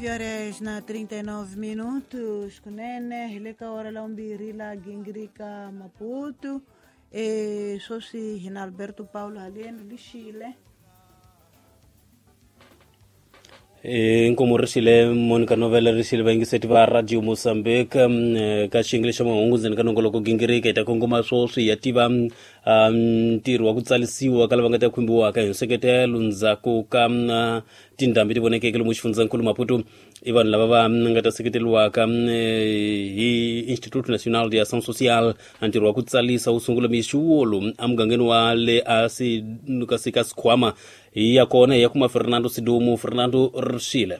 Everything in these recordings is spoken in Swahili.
9 horas na 39 minutos, kunene hileka hora la umbiri la Gingirika Maputo e sosi hina Alberto Paulo Aleno di Chile. Nkomo rishile Monica Novella rishile bangi seti va Radio Mozambique ka xinglixa mahungu ndzeni ka nongoloko Gingirika ita kongoma swoswi ya tiva ntirho wa ku tsalisiwa ka lava nga ta khumbiwaka hi nseketelo ndzhaku ka tindhambi ti vonekeke lomu xifundzakulu Maputo i vanhu lava va nga ta seketeliwaka hi Institut National de Ação Social. Ntirho wa ku tsalisa wu sungula mixiwolo amugangeni wa le ka Sikhwama ya kona ya kuma Fernando Sidomo Fernando Rishile.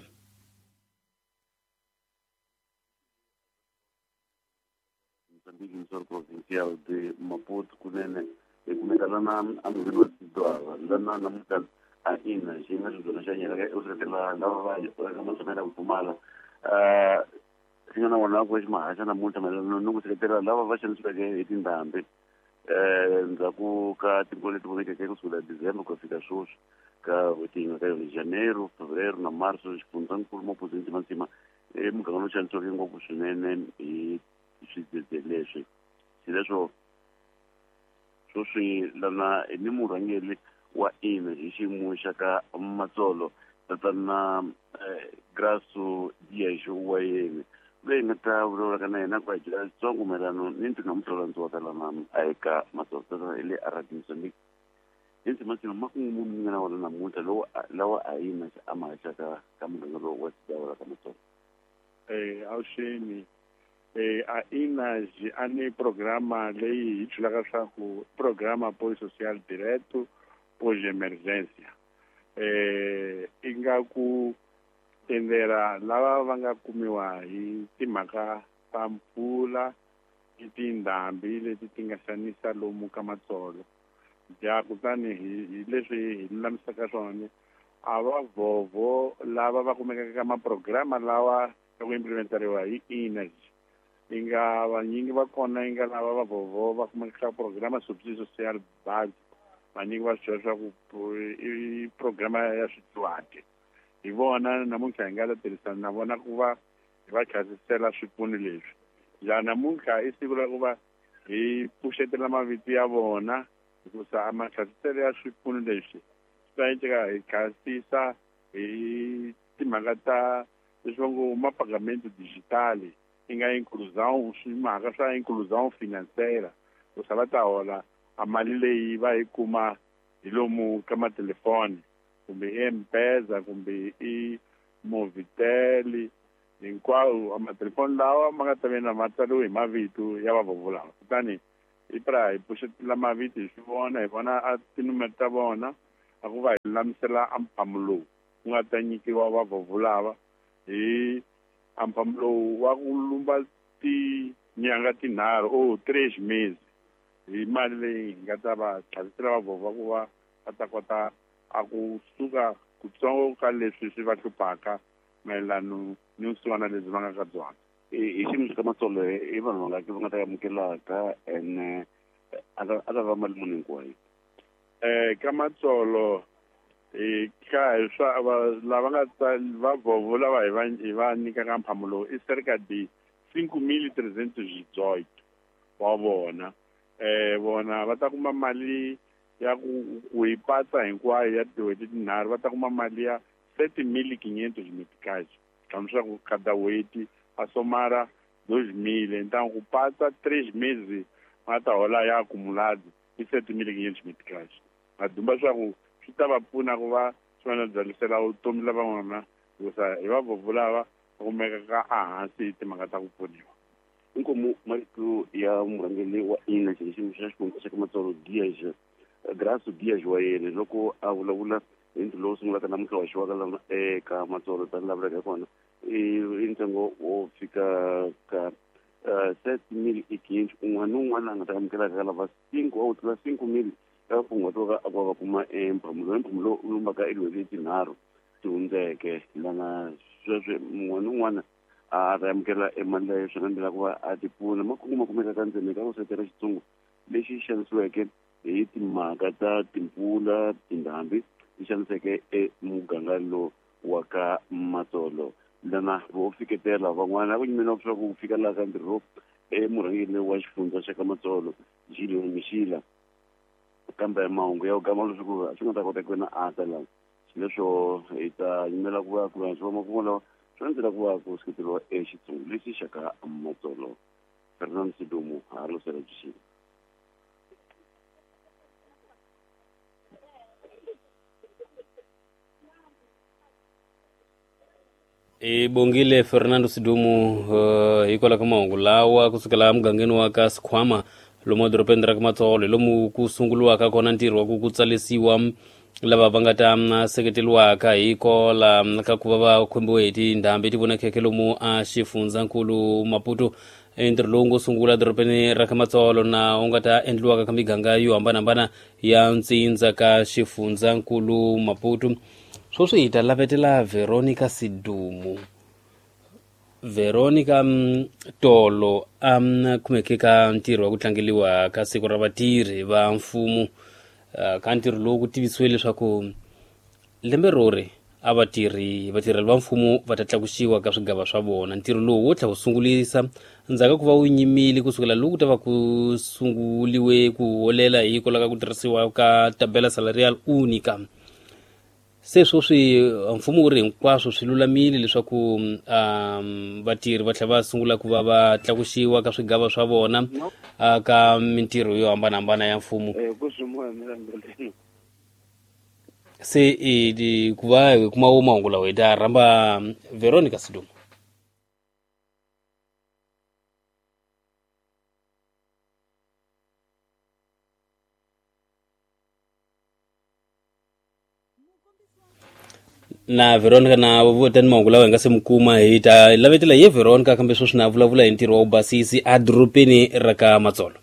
Mozambique provincial de Maputo kunene ekumeka lana amugangeni wa Sidwaba lana namuka aina xinga xidona xa nyela ka useketela lava va ka matshamela kupfumala xinga na vona ku ximahaxa namuntlha mayelana no ku seketela lava va xanisiweke hi tindhambi ndzhaku ka timpfula leti vonekeke kusukela December ku fika swoswi ka n'hweti yi nga ka yona Janeiro, Fevereiro na Marso xifundzakulu Maputo ntsimatsima muganga lowu xanisiweke ngopfu swinene hi swidzedze leswi leswo swoswi lana ni murhangeri wa ina hi xiyimo xa ka Matsolo tatana Grasso Dias wa yena leyi nga ta vulavula ka na yena ku ajela xitsongo mayelana ni ntirho na muhlolanzi wa ka lana a eka Matsolo tatana hi le Radio Mozambique ntsimatsima makungu munhu nga na wona namuntlha lawa a yina a mahaxa ka muganga lowu wa Sidwaba ka Matsolo. Avuxeni a ina a ni programa leyi hi chulaka swa ku programa apoio social direto pós emergência ingaku tendera lava va nga kumiwa hi timhaka ta mpfula hi tindhambi leti ti nga xanisa lomu ka Matsolo ja kutani hi leswi hi lulamisaka swona a va vovo lava va kumekaka ka maprograma lawa ya ku implementariwa hi energy inga vanyingi va kona inga lava va vovo va kumeka ka programa subsidio social base vanyingi va swi swa ku i programa ya switwati hi vona namuntlha hi nga ta tirhisana na vona ku va hi va khasisela swipfuno leswi ja namuntlha i siku la ku va hi pfuxetela maviti ya vona hikusa makhasiselo ya swipfuno leswi swi ta endleka hi khasisa hi timhaka ta leswi va ngo mapagamento digitali i nga inclusão swimhaka swa inclusão financeira kusa va ta hola a mali leyi va yi kuma hi lomu ka matelefoni kumbe M-Pesa kumbe i Movitel hinkwawo amatelefoni lawa ma nga ta ve na matsariwe hi mavito ya vavovo lawa kutani hi hi pfuxetela mavito hi swi vona hi vona a tinumero ta vona a ku va hi lulamisela a mpamu lowu ku nga ta nyikiwa vavovo lava hi a mpamu lowu wa ku lumba tinyanga tinharhu 3 mezi hi mali leyi hi nga ta va tlhavisela vavovo ku va va ta kota a ku suka kutsongo ka leswi swi va hluphaka mayelana ni vusiwana lebyi va nga ka byona. Hi xiyimo ka Matsolo i vanhu va nga ta amukelaka ene a ta va mali muni hinkwayo. Ka Matsolo ka swa lava nga ta va vovo lava hi va nyikaka mphamu lowu i cerca di 5.318 wa vona vona va ta kuma mali ya ku hi pata hinkwayo ya tin'hweti tinharhu va ta kuma mali ya 7.500 meticais kambe swa ku cada n'hweti a somara 2.000 então ku pata 3 meses va ta hola ya acumulado i 7.500 meticais madumba swa ku swi ta va pfuna ku va swi va na byalisela vutomi lava n'wana hikusa hi va vovo lava va kumekaka ehansi hi timhaka ta ku pfuniwa. Inkomu marito ya murhangeri wa ina xiyimo xa xifundza xa ka Matsolo Grasso Dias wa yena loko a vulavula hi ntirho lowu sungulaka namuntlha wa xiwaka lana eka Matsolo tani la vulaka kona i ntsengo wo fika ka 7.500 un'wana na un'wana a nga ta amukelaka ka lava 5 wa tlula 5,000 ka mfunguto ka va kuma mphamulo lowu lumbaka tin'hweti tinharhu ti hundzeke lana sweswi un'wana na un'wana a ta amukela mali leyi swi nga endlela ku va a tipfuna makungu ma kumeka ndzeni ka ku seketela xitsongo lexi xanisiweke hi timhaka ta timpfula tindhambi ti xaniseke emuganga lowu wa ka Matsolo lana vo fiketela van'wana ku nyimela swa ku fika la ka ntirho emurhangeri wa xifundza xa ka Matsolo Julian Mishila kambe mahungu ya gama leswaku a swi nga ta kota ku na ata la leswo hi ta nyimela ku va ku va swo makulo swo ndlela ku va ku seketelo exitsongo lexi xa ka Matsolo Fernando Sidumo ha lo sera jisi bongile Fernando Sidumu ikola ka mahungu lawa kusukela mugangeni wa ka Sikhwama lomu doropeni ra ka Matsolo lomu ku sunguluwaka kona ntirho wa ku tsalisiwa lava va nga ta seketeliwaka hikola ka ku va va khombiwe hi tindhambi ti vonakeke lomu a xifundzankulu Maputo ntirho lowu ngo sungula doropeni ra ka Matsolo na wu nga ta endliwaka ka miganga yo hambanahambana ya ntsindza ka xifundzankulu Maputo. Swoswi hi ta lavetela Veronica Sidumu. Veronica tolo kumeke ka ntirho wa ku tlangeliwa ka siku ra vatirhi va mfumo ka ntirho lowu ku tivisiwe leswaku lembe rori a vatirheli va mfumo va ta tlakuxiwa ka swigava swa vona. Ntirho lowu wo tlha wu sungulisa ndzhaku ku va wu nyimile kusukela loko ku ta va ku sunguliwe ku holela hikola ka ku tirhisiwa ka tabela salarial unica. Se swoswi mfumo wu ri hinkwaswo swi lulamile leswaku vatirhi va tlhela va sungula ku va va tlakuxiwa ka swigava swa vona ka mintirho yo hambanahambana ya mfumo. Se ku va hi kuma wo mahungu lawa hi ta rhamba Veronica Sidumu. Na Veronica na votani mahungu lawa hi nga se mukuma hi ta lavetela hi Veronica kambe sweswi na vulavula hi ntirho wa ubasisi a doropeni ra ka Matsolo.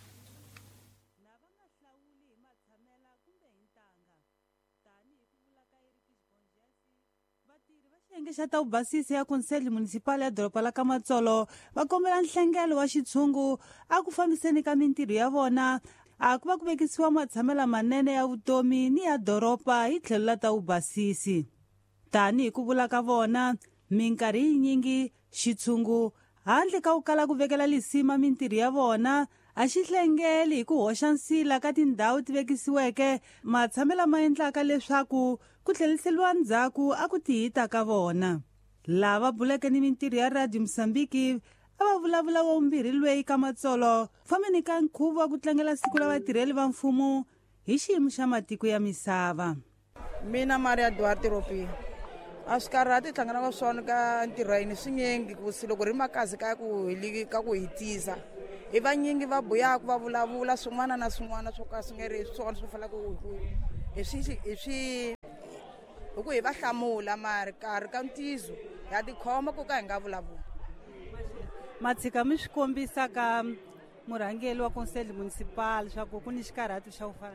xa ta ubasisi ya konseli municipal ya doropa la ka Matsolo va kombela nhlengelo wa xitshungu a ku fambiseni ka mintirho ya vona a ku va ku vekisiwa matshamela manene ya vutomi ni ya doropa hi tlhelo la ta ubasisi. Tani hi ku vula ka vona minkarhi yinyingi xitshungu handle ka ku kala ku vekela lisima mintirho ya vona a xi hlengeli hi ku hoxa nsila ka tindhawu ti vekisiweke matshamela ma endlaka leswaku ku tlheliseliwa ndzhaku a ku tihita ka vona. Lava buleke ni mintirho ya Radio Msambiki a va vulavula wa vumbirhi lweyi ka Matsolo fambeni ka nkhuvo wa ku tlangela siku la vatirheli va mfumo hi xiyimo xa matiko ya misava. Mina Maria Duarte Ropi a swi karhati tlangana ka swona ka ntirhweni swinyingi ku loko ri makazi ka ku hitisa hi vanyingi va buyaka va vulavula swin'wana na swin'wana swo ka swi nga ri swona swo fana ku hi ku hi va hlamula mari karhi ka ntizo ya tikhoma ku ka hi nga vulavula. Matshika mi swi kombisa ka murhangeli wa konseli municipal swa ku ni xikarhati xa ku fana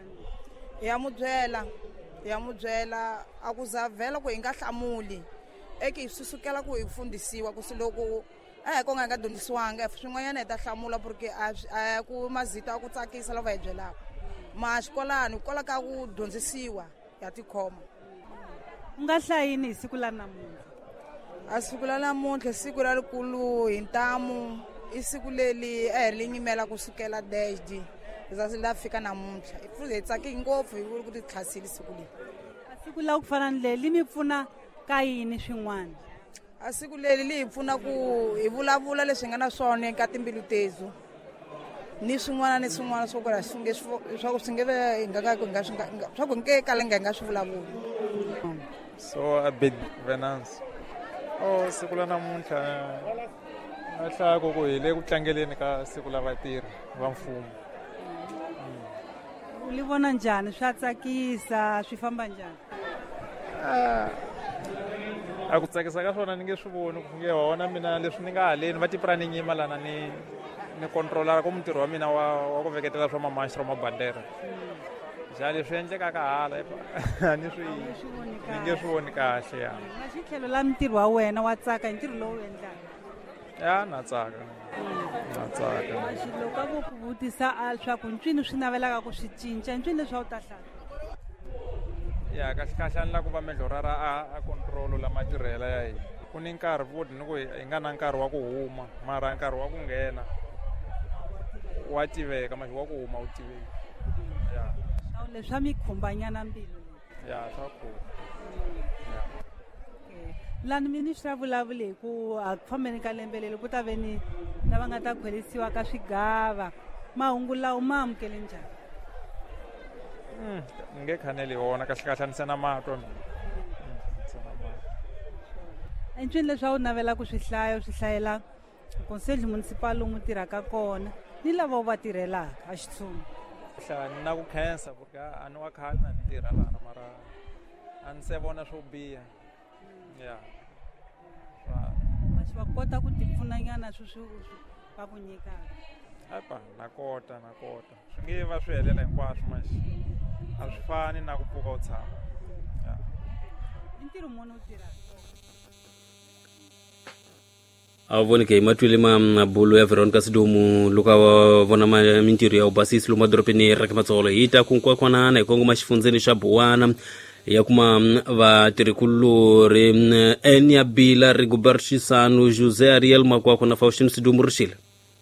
ya mu byela a ku zavela ku hi nga hlamuli eke hi susukela ku hi fundisiwa ku loko a hi ko nga dyondzisiwanga swin'wanyana hi ta hlamula porque a ku mazito a ku tsakisa lava hi byelaka ma xikolani kola ka ku dyondzisiwa ya tikhoma. U nga hlayini hi siku la namuntlha? A siku la namuntlha siku ra rikulu hi ntamu i siku leli a hi ri nyimela kusukela dash zasi la fika namuntlha hi tsaki ngopfu hi ku ti tlhasile siku leyi. A siku la ku fana leli mi pfuna ka yini swin'wana? A siku leli li hi pfuna ku hi vulavula leswi nga na swona ka timbilu tezu ni swin'wana swo ku swa ku swi nge swa ku nke kalenga hi nga swi vulavula. So a bit Venance. Siku la namuntlha nga hlaya ku hi le ku tlangeleni ka siku la vatirhi va mfumo. U li vona njhani? Swa tsakisa? Swi famba njhani? A ku tsakisa ka swona ni nge swi voni ku nge wona mina leswi ni nga haleni va tipira ni nyima lana ni controller ku mintirho wa mina wa ku veketela swa mamashiro mabandera. Ja leswi endlekaka hala ni nge swi voni kahle ya. Na xitlhelo la mintirho wa wena wa tsaka hi ntirho lowu endlaka? Ya na tsaka. Loko a vo ku vutisa swa ku ncwini swi navelaka ku swi cinca ncwini leswi a wu ta hlaya? Ya kahlekahle a ni la ku va medlorara a control la matirhela ya hina ku ni nkarhi futhi ni ku hi nga na nkarhi wa ku huma mara nkarhi wa ku nghena wa tiveka manje wa ku huma wu tiveki ya leswi swa mi khumbanyana mbilu ya swa khumba lani mi ni swi vulavule hi ku a ku fambeni ka lembe leli ku ta ve ni lava nga ta khwelisiwa ka swigava mahungu lawo ma amukele njhani ni nge khaneli wona kahlekahle ni se na matwa i ncini leswi a wu navela ku swi hlayela conseil municipal lomu tirhaka kona ni lava va tirhelaka a Xitsonga ni na ku khensa porque a ni wa khale na ni tirha lana mara a ni se vona swo biha ya va kota ku tipfunanyana sweswi va ku nyikaka apa na kota swi nge va swi helela hinkwaswo maxi a swi fani na ku pfuka u tshama i ntirho muni u tirhaka a voneke hi matwile mabulo ya Veronica Sidomu loko a vona mintirho ya ubasisi lomu madorobeni ra Kamatsolo hi ta kunkwakwanana hi kongoma xifundzeni xa Buwana ya kuma vatirhikulori Enya Bila Rigobert Shisanu Jose Ariel Makwakwa na Faustin Sidomu Rishile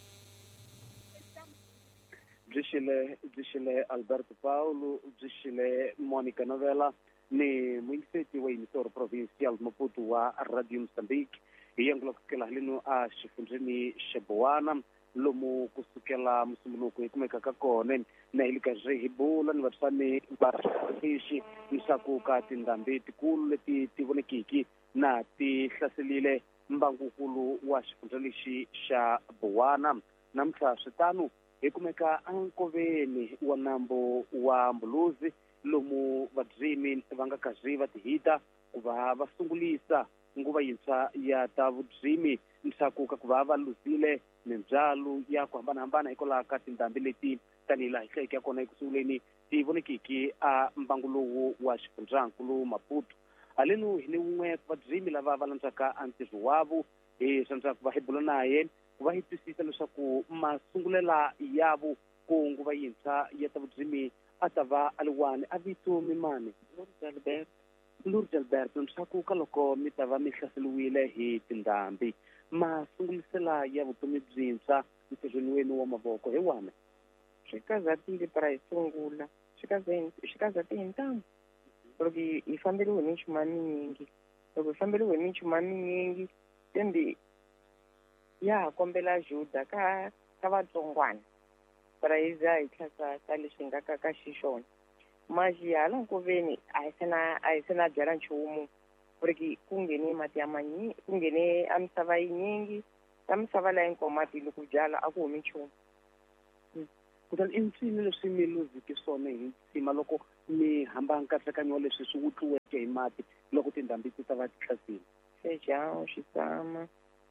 Bzishile Alberto Paulo Bzishile Monica Novella ni mwingiseti wa emisora provincial Maputo wa Radio Mozambique hi yanglokela halino a xifundzeni xa Buwana lomu kusukela musumbunuko hi kumeka ka kona na ilika rehibula ni vatsani va xixi misaku ka tindhambi tikulu leti ti vonekiki na ti hlaselile mbangukulu wa xifundzeni lexi xa Buwana namuntlha switanu hi kumeka ankoveni wa nambu wa Mbuluzi lomu vadzimi va nga kazi va tihita ku va va sungulisa nguva yintshwa ya ta vudzimi nsakuka ku va va luzile mindzalo ya ku hambanahambana hikwalaho ka tindhambi leti tanihi laha hi hlayeke ya kona ekusunguleni ti vonekiki a mbangu lowu wa xifundzankulu Maputo haleno hi ni wun'we vadzimi lava va landzaka a ntirho wavo hi sandza ku va hebula naye ku va hi twisisa leswaku masungulela yavo ku nguva yintshwa ya ta vudzimi a ta va aliwani a vito mimani Lourdes Alberto nsakuka loko mi ta va mi hlaseliwile hi tindhambi masungulisela ya vutomi byintshwa ntirhweni wenu wa mavoko hi wana swi kazatile para hi sungula swi kazatile hi ntamu loko hi fambeliwe hi minchumu ya minyingi loko hi fambeliwe hi minchumu ya minyingi tembe ya ha kombela Juda ka vatsongwana para hi za hi tlhasa ka leswi nga ka xixona maji hala nkoveni a hi se na byala nchumu porque ku nghene mati ya manyi ku nghene a misava yinyingi ka misava laha hinkwamati loko byala a ku humi nchumu kutani i ncini leswi mi luziki swona hi ntsima loko mi hamba nkatsakanyo leswi swi wutliweke hi mati loko tindhambi ti ta va ti hlasile fejawu switsama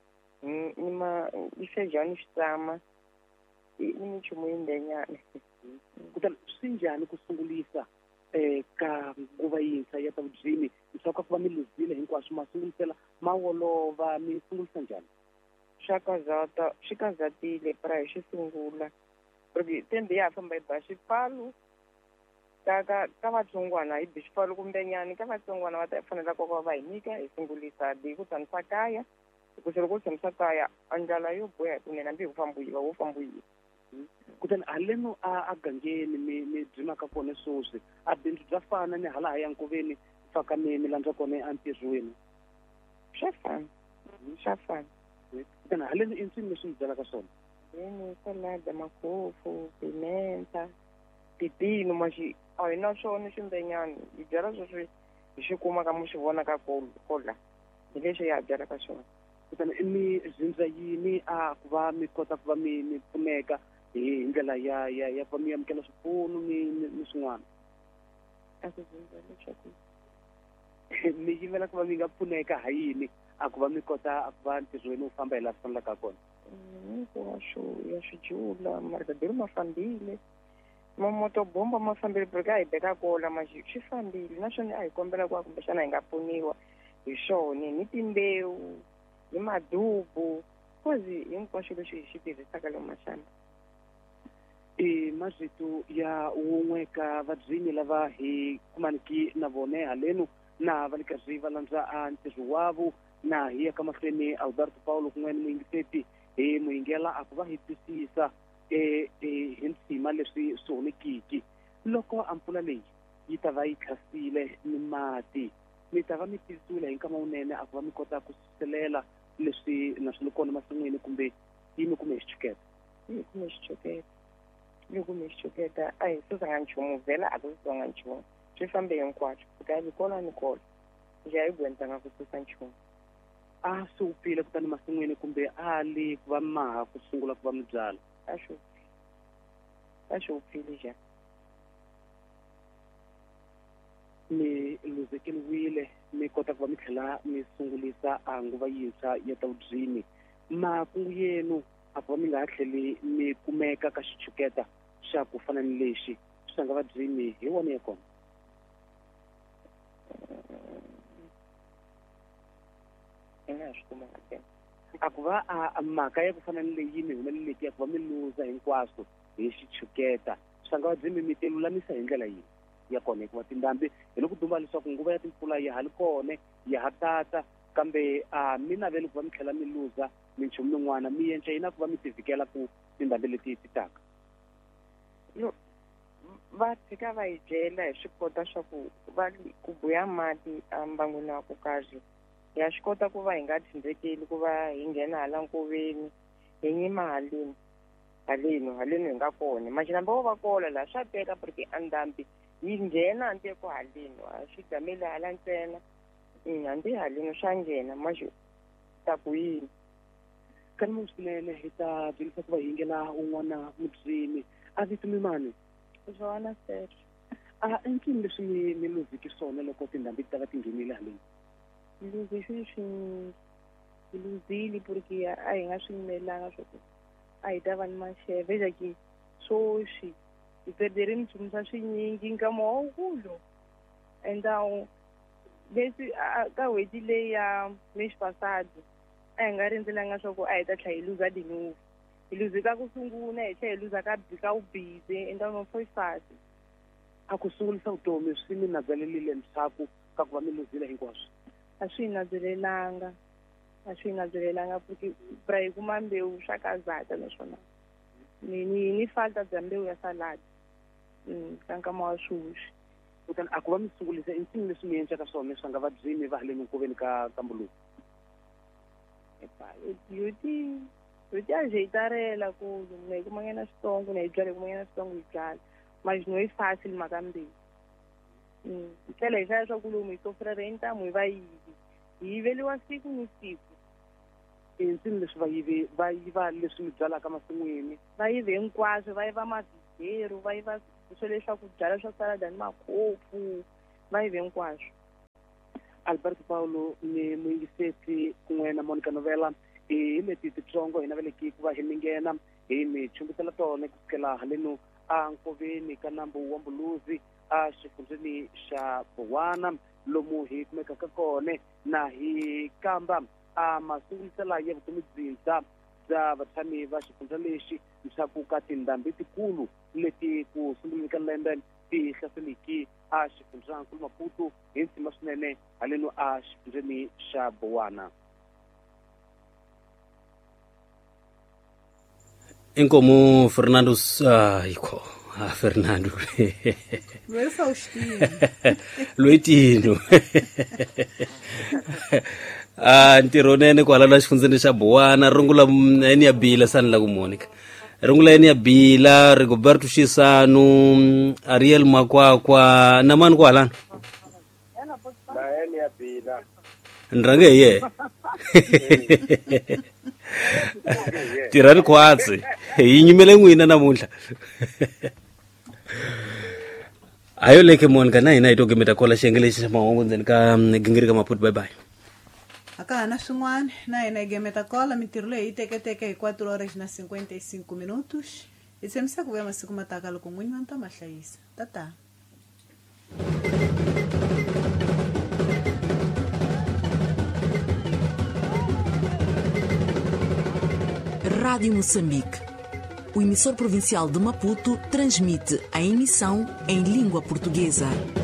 ni fejawu ni switsama ni minchumu yimbenyana kutani swi njhani ku sungulisa ka nguva yintshwa ya ta vudzimi leswaku ku va mi luzile hinkwaswo ma sungulisela ma olova mi sungulisa njhani swi kazatile para hi xi sungula porque tembe ya ha famba hi ba xipfalu ka vatsongwana hi bi xipfalu kumbenyani ka vatsongwana va ta fanela ku va hi nyika hi sungulisa bi ku tshamisa kaya hikuva loko u tshamisa kaya a ndlala yo boya hi kunene hambi wo fambuyiwa kutani haleno a gangeni mi byimaka kona swoswi a bindzu bya fana ni hala ya nkoveni faka mi landza kona antirhweni swa fana kutani haleno i ncini leswi mi byalaka swona ni salada makhofu pimenta pipino maxi a hi na swona ximbenyani hi byala sweswi hi xi kumaka mi swi vonaka kola hi leswi ya byalaka swona kutani mi zindza yini a ku va mi kota ku va mi pfuneka hi ndlela ya ku va mi amukela swipfuno ni swin'wana a ku zindza leswaku mi yimela ku va mi nga pfuneka ha yini a ku va mi kota ku va ntirhweni wu famba hi laha swi fanelaka kona hikuva ya swijula marikaderi ma fambile mamotobomba ma fambile porque a hi beka kola maxi swi fambile naswona a hi kombela ku kumbexana hi nga pfuniwa hi swona ni timbewu ni madubu kozi hinkwaswo leswi hi xi tirhisaka lomu maxamba i mazito ya wun'we ka vadzimi lava hi kumaniki na vona haleno na va le karhi va landza a ntirho wavo na hi ya ka mahlweni Alberto Paulo kun'wana muyingiseti hi muyingela a ku va hi twisisa hi ntsima leswi swi humekiki loko a mpfula leyi yi ta va yi khasile ni mati mi ta va mi tisiwile hi nkama wunene a ku va mi kota ku suselela leswi na swi kona masin'wini kumbe yi mi kume xichuketa kume xichuketa a hi susanga nchumu vhela a ku susanga nchumu swi fambe hinkwaswo kuta yi kona ni kona njhe a yi gwentanga ku susa nchumu a swi upfile kutani masin'wini kumbe a li ku va maha ku sungula ku va mi byala a swi upfile njhe mi luzekeliwile mi kota ku va mi tlhela mi sungulisa a nguva yintshwa ya ta vubyimi makungu yenu a ku va mi nga ha tlheli mi kumeka ka xichuketa xa ku fana ni lexi swi nga vabyimi hi wona ya kona a ku va a mhaka ya ku fana ni leyi mi humeleleki ya ku va mi luza hinkwaswo hi xichuketa swi nga vabyimi mi ti lulamisa hi ndlela yihi ya kona hikuva tindhambi hi loko dumba leswaku nguva ya timpfula yi hali kone yi ha tata kambe mi naveli ku va mi tlhela mi luza minchumu min'wana mi yenca yina ku va mi tivhikela ku tindhambi leti ti taka va tshika va hi byela hi swi kota swa ku ku buya mati ambangwini wa ku karhi ya swi kota ku va hi nga tshembekeli ku va hi nghena hala nkoveni hi nyima haleni hi nga kona maxinambe wo va kona laha swa teka porque andhambi yi nghena ante ku haleni a swi gameli hala ntsena hambi haleni swa nghena maxi ta ku yini ka ni swinene hi ta byelisa ku va hi yingela un'wana mubyimi a vitumi mani Joana Ser ncini leswi mi luziki swona loko tindhambi ti ta va ti nghenile haleni luzi swi luzile porque a hi nga swi yimelanga swa ku a hi ta va ni maxeve jaki swoxi hi perdere minchumu swa swinyingi nkama wukulu endawu leswi ka n'hweti leyi ya mês passado a hi nga rindzelanga swa ku a hi ta tlhela hi luza dinguva hi luze ka ku sungula hi tlhela hi luza ka vubize endhawini wa fasi a ku sungulisa vutomi swi mi nadzalelile ntshaku ka ku va mi luzile hinkwaswo a swi hi nadzalelanga porque pra hi kuma mbewu swa kazata naswona ni falta bya mbewu ya saladi ka nkama wa swihuxi kutani a ku va mi sungulisa i ncini leswi mi endlaka swona swi nga vabyimi va haleni nkoveni ka mbuluko yo ti a hi tarela ku na hi kumanyana switsongo na hi byala hi kumanyana switsongo hi byala mas no hi fácil mhaka mbewu hi tlhela hi hlaya swa ku lomu hi tofurere hi ntamu hi vayivi hi yiveliwa siku ni siku i ncini leswi va yiva leswi mi byalaka masin'wini va yive hinkwaswo va yiva mavhidzeru va yiva swo leswaku byala swa salada ni makhopu va yive hinkwaswo Alberto Paulo ni muyingiseti kun'we na Monica Novela hi leti titsongo hi naveleki ku va hi mi nghena hi mi chumbutela tona ku sukela haleno a nkoveni ka nambu wa Mbuluzi a xifundzeni xa Bohwana lomu hi kumekaka kone na hi kamba a masungulisela ya vutomi byintshwa bya vatshami va xifundza lexi leswaku ka tindhambi tikulu leti ku sunguleka lembe ti hlaseleki a xifundzankulu Maputo hi ntsima swinene haleno a xifundzeni xa Bohwana. Inkomo Fernando Fernando Luitino ntirho nene kwala la xifundzeni xa Bohwana rungula eni ya bila sani la ku Monica rungula eni ya bila Rigoberto Xisanu Ariel Makwakwa na mani kwala na eni ya bila ndrange ye tirani kwatsi hi nyimele n'wina namuntlha ayo leke Monica na hina hi to gemeta kola xiyenge lexi xa mahungu ndzeni ka gingirika Maputo bye bye aka hana swin'wana na hina hi gemeta kola mintirho leyi hi teketeke hi 4 horas na 55 minutos hi tshembisa ku vuya masiku mataka loko n'winyi wa ta mahlayisa tata Rádio Moçambique. O emissor provincial de Maputo transmite a emissão em língua portuguesa.